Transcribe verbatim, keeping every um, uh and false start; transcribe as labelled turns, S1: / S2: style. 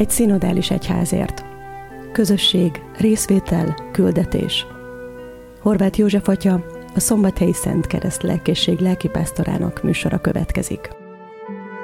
S1: Egy szinodális egyházért. Közösség, részvétel, küldetés. Horváth József atya, a Szombathelyi Szent Kereszt Lelkészség lelkipásztorának műsora következik.